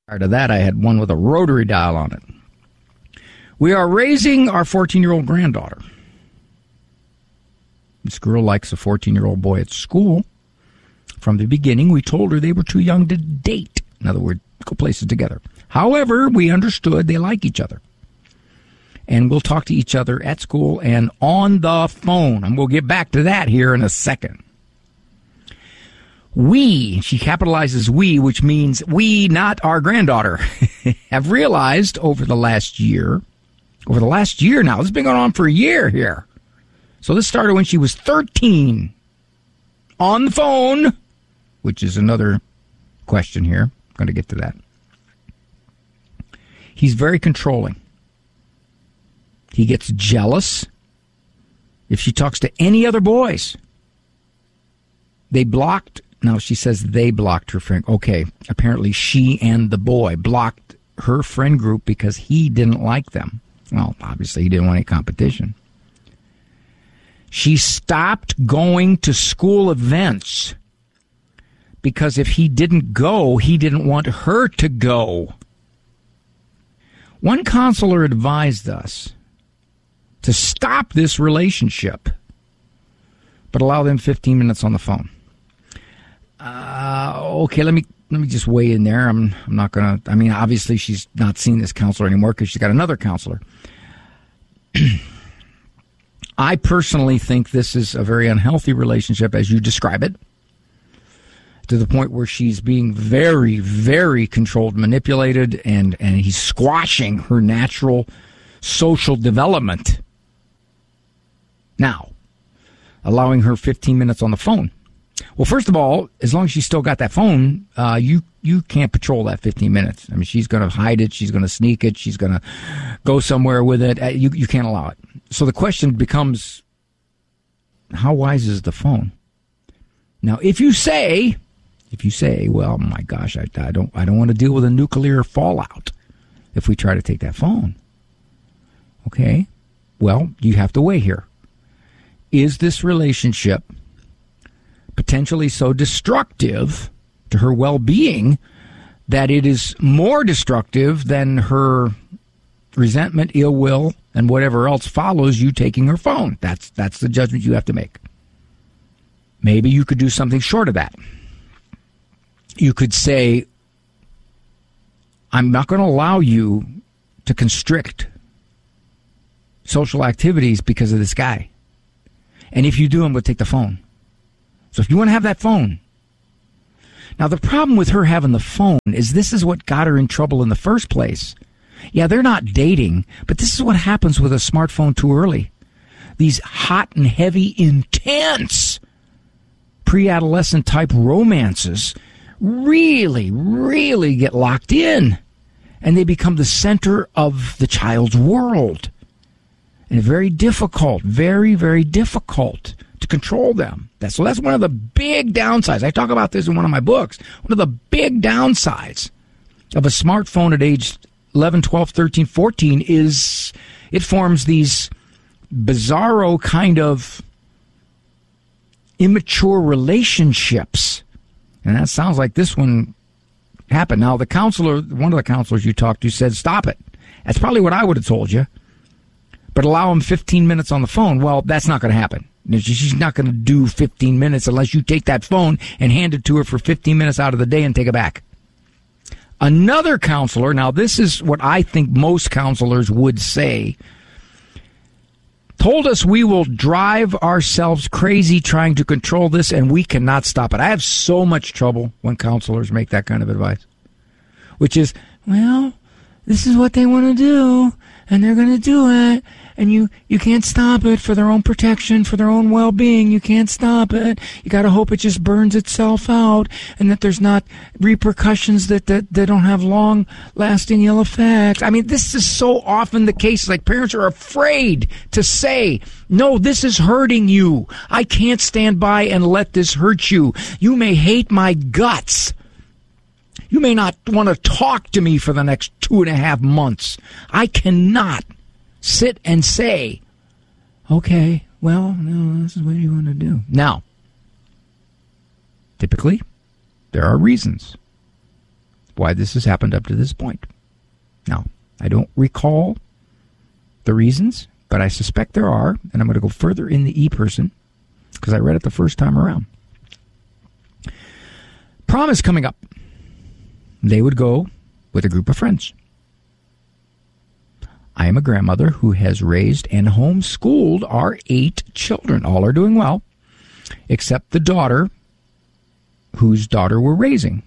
Prior to that, I had one with a rotary dial on it. We are raising our 14-year-old granddaughter. This girl likes a 14-year-old boy at school. From the beginning, we told her they were too young to date. In other words, go places together. However, we understood they like each other. And we'll talk to each other at school and on the phone. And we'll get back to that here in a second. We, she capitalizes we, which means we, not our granddaughter, have realized over the last year now, this has been going on for a year here. So this started when she was 13 on the phone, which is another question here. I'm going to get to that. He's very controlling. He gets jealous if she talks to any other boys. Now she says they blocked her friend. Okay, apparently she and the boy blocked her friend group because he didn't like them. Well, obviously he didn't want any competition. She stopped going to school events because if he didn't go, he didn't want her to go. One counselor advised us to stop this relationship, but allow them 15 minutes on the phone. Okay, let me just weigh in there. I'm not going to, obviously she's not seeing this counselor anymore because she's got another counselor. I personally think this is a very unhealthy relationship as you describe it, to the point where she's being very, very controlled, manipulated, and he's squashing her natural social development. Now, allowing her 15 minutes on the phone. Well, first of all, as long as she's still got that phone, you can't patrol that 15 minutes. She's going to hide it. She's going to sneak it. She's going to go somewhere with it. You can't allow it. So the question becomes, how wise is the phone? Now, if you say, well, my gosh, I don't want to deal with a nuclear fallout if we try to take that phone. Okay, well, you have to weigh here. Is this relationship potentially so destructive to her well-being that it is more destructive than her resentment, ill will, and whatever else follows you taking her phone? That's the judgment you have to make. Maybe you could do something short of that. You could say, I'm not going to allow you to constrict social activities because of this guy. And if you do, I'm going to take the phone. So if you want to have that phone. Now, the problem with her having the phone is this is what got her in trouble in the first place. Yeah, they're not dating, but this is what happens with a smartphone too early. These hot and heavy, intense pre-adolescent type romances really, really get locked in. And they become the center of the child's world. And very difficult, very, very difficult to control them. So that's one of the big downsides. I talk about this in one of my books. One of the big downsides of a smartphone at age 11, 12, 13, 14 is it forms these bizarro kind of immature relationships. And that sounds like this one happened. Now, one of the counselors you talked to said, stop it. That's probably what I would have told you. But allow him 15 minutes on the phone. Well, that's not going to happen. She's not going to do 15 minutes unless you take that phone and hand it to her for 15 minutes out of the day and take it back. Another counselor, now this is what I think most counselors would say, told us we will drive ourselves crazy trying to control this and we cannot stop it. I have so much trouble when counselors make that kind of advice, which is, well, this is what they want to do and they're going to do it. And you can't stop it for their own protection, for their own well-being. You can't stop it. You got to hope it just burns itself out and that there's not repercussions that don't have long-lasting ill effects. This is so often the case. Like parents are afraid to say, no, this is hurting you. I can't stand by and let this hurt you. You may hate my guts. You may not want to talk to me for the next 2.5 months. I cannot sit and say, okay, well, no, this is what you want to do. Now, typically, there are reasons. why this has happened up to this point. Now, I don't recall the reasons, but I suspect there are, and I'm going to go further in the E-person because I read it the first time around. Prom is coming up. They would go with a group of friends. I am a grandmother who has raised and homeschooled our 8 children. All are doing well, except the daughter whose daughter we're raising.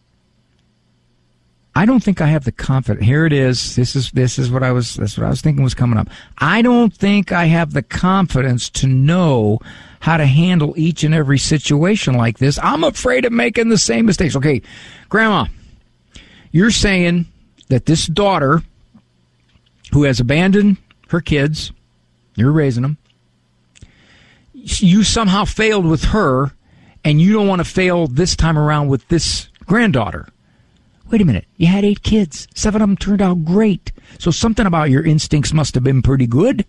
I don't think I have the confidence. Here it is. This is what I was thinking was coming up. I don't think I have the confidence to know how to handle each and every situation like this. I'm afraid of making the same mistakes. Okay, Grandma, you're saying that this daughter who has abandoned her kids, you're raising them, you somehow failed with her, and you don't want to fail this time around with this granddaughter. Wait a minute. You had 8 kids. 7 of them turned out great. So something about your instincts must have been pretty good.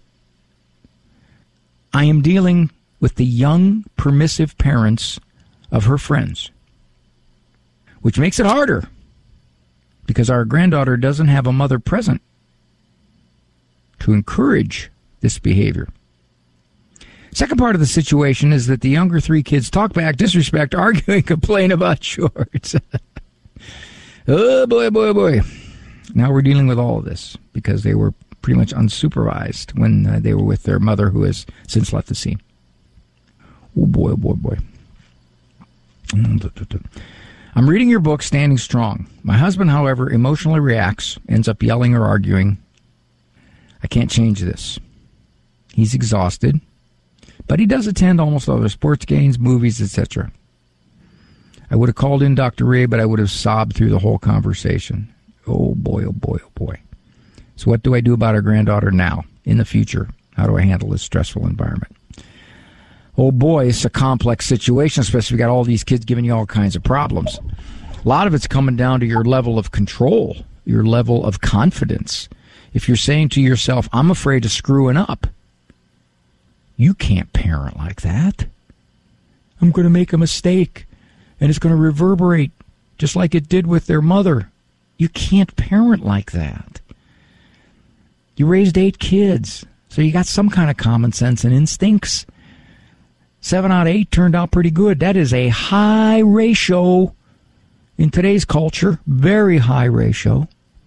I am dealing with the young, permissive parents of her friends, which makes it harder because our granddaughter doesn't have a mother present to encourage this behavior. Second part of the situation is that the younger 3 kids talk back, disrespect, argue, and complain about shorts. Oh, boy. Now we're dealing with all of this because they were pretty much unsupervised when they were with their mother who has since left the scene. Oh, boy. I'm reading your book, Standing Strong. My husband, however, emotionally reacts, ends up yelling or arguing. I can't change this. He's exhausted, but he does attend almost all the sports games, movies, etc. I would have called in Dr. Ray, but I would have sobbed through the whole conversation. Oh, boy. So what do I do about our granddaughter now, in the future? How do I handle this stressful environment? Oh, boy, it's a complex situation, especially if you got all these kids giving you all kinds of problems. A lot of it's coming down to your level of control, your level of confidence. If you're saying to yourself, I'm afraid of screwing up, you can't parent like that. I'm going to make a mistake, and it's going to reverberate just like it did with their mother. You can't parent like that. You raised 8 kids, so you got some kind of common sense and instincts. 7 out of 8 turned out pretty good. That is a high ratio in today's culture, very high ratio.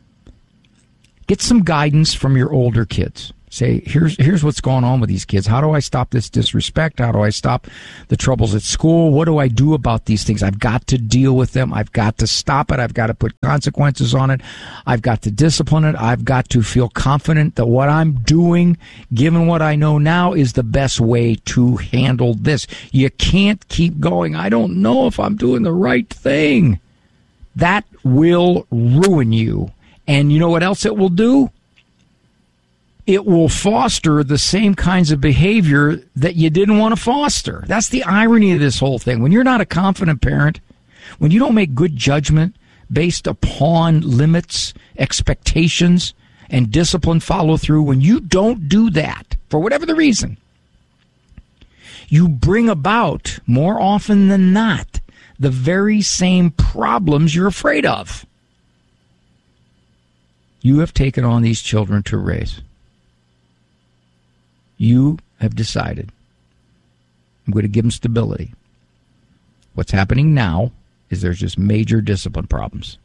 Get some guidance from your older kids. Say, here's what's going on with these kids. How do I stop this disrespect? How do I stop the troubles at school? What do I do about these things? I've got to deal with them. I've got to stop it. I've got to put consequences on it. I've got to discipline it. I've got to feel confident that what I'm doing, given what I know now, is the best way to handle this. You can't keep going, I don't know if I'm doing the right thing. That will ruin you. And you know what else it will do? It will foster the same kinds of behavior that you didn't want to foster. That's the irony of this whole thing. When you're not a confident parent, when you don't make good judgment based upon limits, expectations, and discipline follow through, when you don't do that, for whatever the reason, you bring about, more often than not, the very same problems you're afraid of. You have taken on these children to raise. You have decided, I'm going to give them stability. What's happening now is there's just major discipline problems.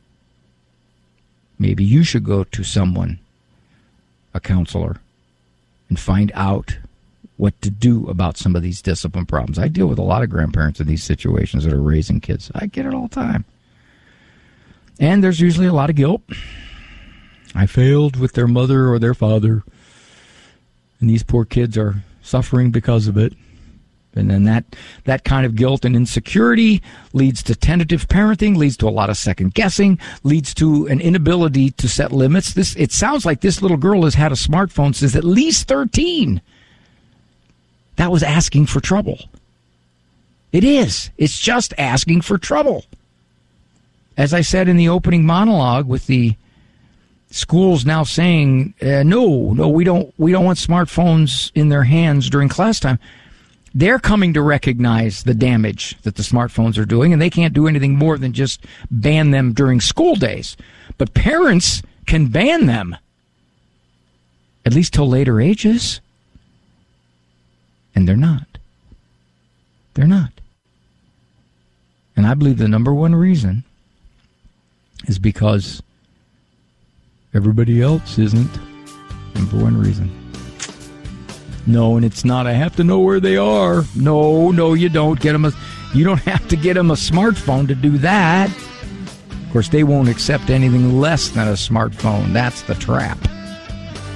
Maybe you should go to someone, a counselor, and find out what to do about some of these discipline problems. I deal with a lot of grandparents in these situations that are raising kids. I get it all the time. And there's usually a lot of guilt. I failed with their mother or their father, and these poor kids are suffering because of it. And then that kind of guilt and insecurity leads to tentative parenting, leads to a lot of second guessing, leads to an inability to set limits. It sounds like this little girl has had a smartphone since at least 13. That was asking for trouble. It is. It's just asking for trouble. As I said in the opening monologue, with the schools now saying, no, we don't want smartphones in their hands during class time. They're coming to recognize the damage that the smartphones are doing, and they can't do anything more than just ban them during school days. But parents can ban them, at least till later ages. And they're not. They're not. And I believe the number one reason is because everybody else isn't. Number one reason. No, and it's not, I have to know where they are. No, you don't. You don't have to get them a smartphone to do that. Of course, they won't accept anything less than a smartphone. That's the trap.